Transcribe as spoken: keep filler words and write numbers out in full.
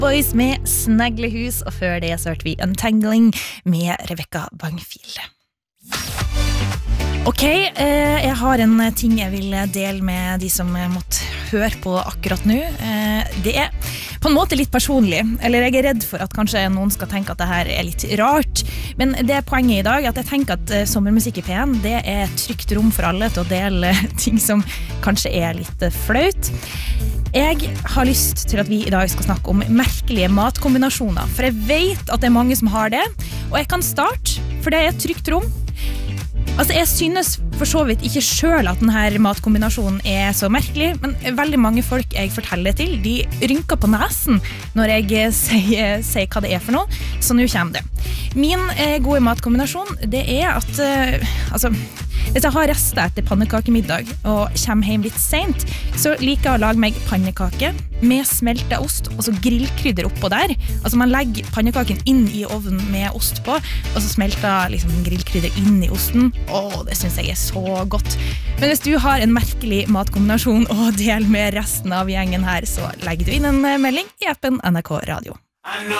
Boys med Snaglehus, og før det så hørte vi Untangling med Rebecca Bangfield. Ok, eh, jeg har en ting jeg vil dele med de som måtte høre på akkurat nå. Eh, det er på en måte litt personlig, eller jeg er redd for at kanskje noen skal tenke at det her er litt rart, men det er poenget i dag, at jeg tenker at eh, sommermusikk i P en, det er et trygt rom for alle til å dele ting som kanskje er litt flaut. Jeg har lyst til at vi i dag skal snakke om merkelige matkombinasjoner, for jeg vet at det er mange som har det, og jeg kan starte, for det er et trygt rom. Altså, jeg synes for så vidt ikke selv at denne matkombinasjonen er så merkelig, men veldig mange folk jeg forteller til, de rynker på nesen når jeg sier, sier hva det er for noe, så nå kommer det. Min eh, gode matkombinasjon, det er at, eh, altså, hvis jeg har rester etter pannekakemiddag og kommer hjem litt sent, så liker jeg å lage meg pannekake med smeltet ost og så grillkrydder oppå der. Altså man legger pannekaken inn i ovnen med ost på, og så smelter liksom grillkrydder inn i osten. Åh, det synes jeg er så godt. Men hvis du har en merkelig matkombinasjon og del med resten av gjengen her, så legger du inn en melding i appen N R K Radio.